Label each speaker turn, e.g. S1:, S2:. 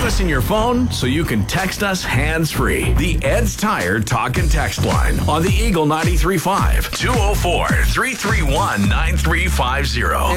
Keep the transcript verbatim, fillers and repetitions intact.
S1: Put us in your phone so you can text us hands-free. The Ed's Tire Talk and Text line on the Eagle ninety-three point five, two oh four, three three one, nine three five zero.